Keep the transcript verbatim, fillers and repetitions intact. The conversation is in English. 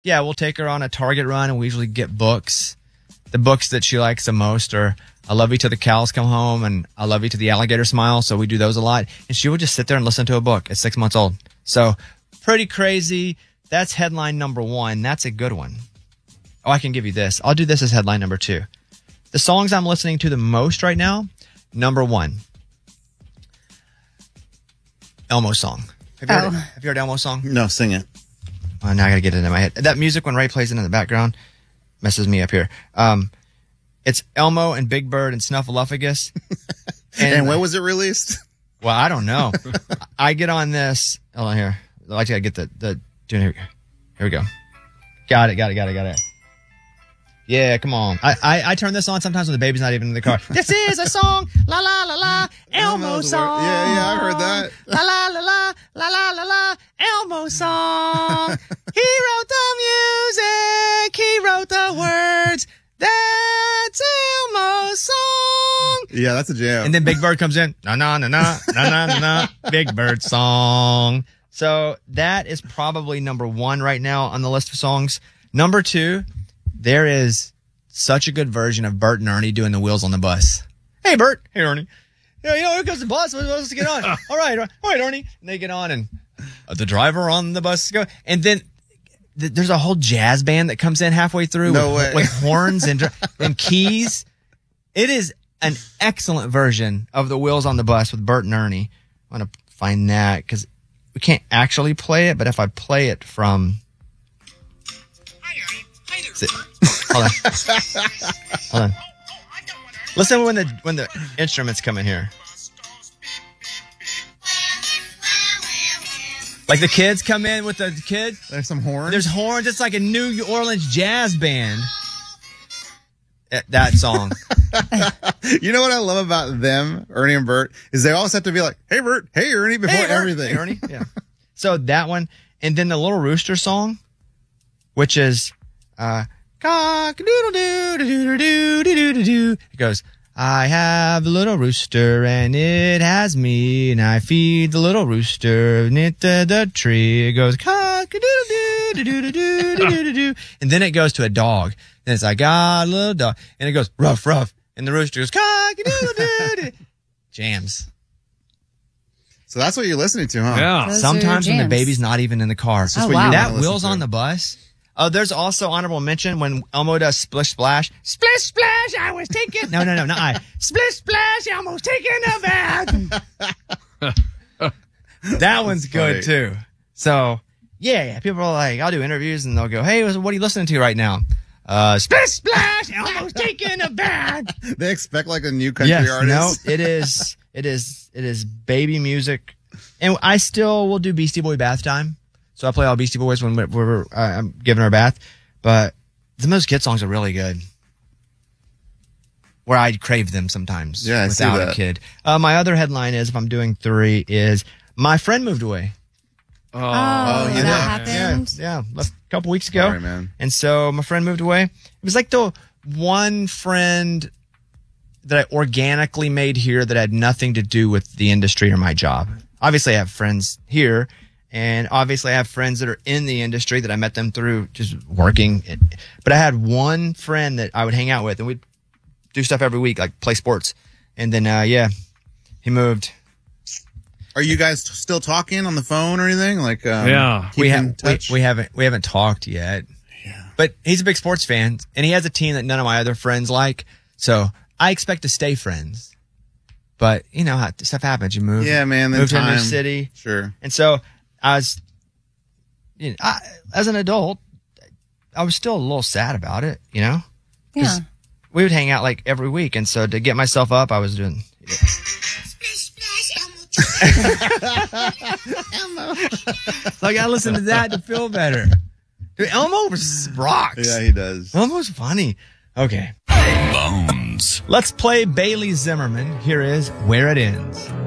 yeah, we'll take her on a Target run, and we usually get books. The books that she likes the most are I Love You Till the Cows Come Home and I Love You Till the Alligator Smile. So we do those a lot. And she would just sit there and listen to a book at six months old. So pretty crazy. That's headline number one. That's a good one. Oh, I can give you this. I'll do this as headline number two. The songs I'm listening to the most right now, number one, Elmo song. Have you, Oh. heard, have you heard Elmo's song? No, sing it. Oh, now I gotta get it in my head. That music, when Ray plays it in the background, messes me up here. Um, it's Elmo and Big Bird and Snuffleupagus. And, and when was it released? Well, I don't know. I get on this. Hold on here. I gotta get the, the, here, here we go. Got it, got it, got it, got it. Yeah, come on. I, I, I turn this on sometimes when the baby's not even in the car. This is a song, la la la la, Elmo song. Yeah, yeah, I heard that. La la la la, la la la la, Elmo song. He wrote the music, he wrote the words. That's Elmo's song. Yeah, that's a jam. And then Big Bird comes in. Na na na na na na na na. Big Bird song. So that is probably number one right now on the list of songs. Number two, there is such a good version of Bert and Ernie doing the Wheels on the Bus. Hey, Bert. Hey, Ernie. Yeah, you know, here comes the bus. Let's, let's get on. All right. All right, Ernie. And they get on and uh, the driver on the bus go. And then th- there's a whole jazz band that comes in halfway through No with, way. with horns and, dr- and keys. It is an excellent version of the Wheels on the Bus with Bert and Ernie. I want to find that because we can't actually play it, but if I play it from... Is it- Hold on. Hold on. Listen when the when the instruments come in here. Like the kids come in with the kid. There's some horns. There's horns. It's like a New Orleans jazz band. That- That song. You know what I love about them, Ernie and Bert, is they always have to be like, hey, Bert, hey, Ernie, before Hey, Ernie. everything. Hey, Ernie. Yeah. So that one, and then the Little Rooster song, which is uh, cock-a-doodle-doo-doo-doo-doo-doo-doo-doo. It goes, I have a little rooster and it has me and I feed the little rooster knit the, the tree. It goes cock-a-doodle-doo-doo-doo-doo-doo-doo. And then it goes to a dog. And it's I got a little dog. And it goes ruff, ruff. And the rooster goes cock-a-doodle-doo-doo. Jams. So that's what you're listening to, huh? Yeah. Those are Sometimes when the jams. baby's not even in the car. Oh, what wow. you That wanna listen Wheels to. on the Bus. Oh, there's also honorable mention when Elmo does Splish Splash. Splish Splash, I was taking... No, no, no, not I. Splish Splash, Elmo's taking a bath. That one's good, funny. too. So, yeah, yeah, people are like, I'll do interviews and they'll go, hey, what are you listening to right now? Uh, Splish Splash, Elmo's taking a bath. They expect like a new country Yes, artist. no, it is, it is, it is baby music. And I still will do Beastie Boy bath time. So I play all Beastie Boys when we're, we're uh, I'm giving her a bath. But the most kid songs are really good. Where I crave them sometimes Yeah, I see without a that. kid. Uh, my other headline is, if I'm doing three, is my friend moved away. Oh, you that know. happened. Yeah, yeah, a couple weeks ago. Sorry, man. And so my friend moved away. It was like the one friend that I organically made here that had nothing to do with the industry or my job. Obviously, I have friends here, and obviously I have friends that are in the industry that I met them through just working. But I had one friend that I would hang out with, and we'd do stuff every week, like play sports. And then, uh, yeah, he moved. Are you guys t- still talking on the phone or anything? Like, um, Yeah. keep we, in have, we, touch? we haven't we haven't talked yet. Yeah. But he's a big sports fan, and he has a team that none of my other friends like. So I expect to stay friends. But you know how stuff happens. You move. Yeah, man. Then Move to a time. new city, Sure. and so I was, you know, I, as an adult, I was still a little sad about it. You know, Yeah. we would hang out like every week, and so to get myself up, I was doing. So I gotta listen to that to feel better. Dude, Elmo was rocks. Yeah, he does. Elmo's funny. Okay. Bones. Let's play Bailey Zimmerman. Here is Where It Ends.